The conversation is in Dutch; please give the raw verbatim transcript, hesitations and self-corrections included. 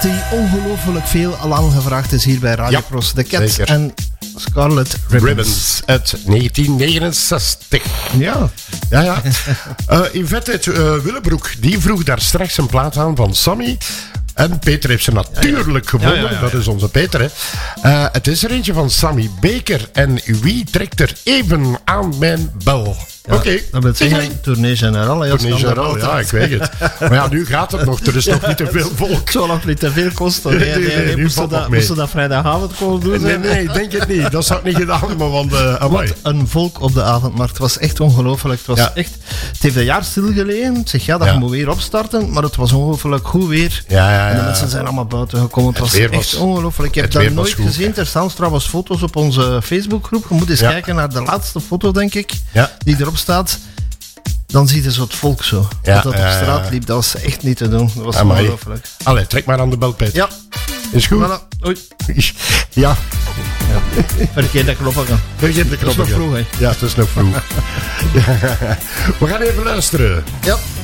die ongelooflijk veel lang gevraagd is hier bij Radio Ja, Pros. The Cats zeker. en Scarlet Ribbons. Ribbons uit negentien negenenzestig. Ja. Ja, ja. uh, Yvette uit uh, Willebroek, die vroeg daar straks een plaat aan van Sammy. En Peter heeft ze natuurlijk gewonnen. Ja, ja, ja, ja. Dat is onze Peter, hè. Uh, het is er eentje van Sammy Baker. En wie trekt er even aan mijn bel? Ja, Oké. Okay. Dat wil zeggen, tournee generaal. Tournee generaal, ja, ik weet het. Maar ja, nu gaat het nog. Er is nog niet te veel volk. Het zal nog niet te veel kosten. Nee, nee, nee, nee, nu moest valt dat, nog mee. moest dat vrijdagavond komen doen? Nee, nee, ik denk het niet. Dat zou ik niet gedaan hebben, want uh, amai. Wat een volk op de avondmarkt. Het was echt ongelooflijk. Het was Ja. echt... Het heeft een jaar stilgelegen. Ik zeg, ja, dat Ja. moet weer opstarten. Maar het was ongelooflijk goed weer. Ja, ja, ja. En de mensen zijn allemaal buiten gekomen. Het, Het was weer echt was- ongelooflijk. Ik heb het dat weer was nooit goed. gezien. Er staan trouwens foto's op onze Facebookgroep. Je moet eens Ja. kijken naar de laatste foto, denk ik, Ja. die erop staat. Dan zie je zo het volk zo. Ja, dat dat op ja, ja. straat liep. Dat was echt niet te doen. Dat was Amai. ongelooflijk. Allee, trek maar aan de bel, Peter. Ja, Is goed? voilà. Oei, Ja. verkeerde knoppen gaan. Vergeet de Dat is nog knoppen. vroeg, hè. Ja, het is nog vroeg. We gaan even luisteren. Ja.